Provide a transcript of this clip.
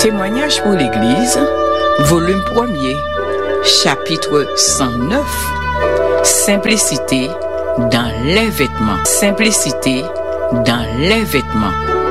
Témoignage pour l'Église, volume 1er, chapitre 109. Simplicité dans les vêtements. Simplicité dans les vêtements.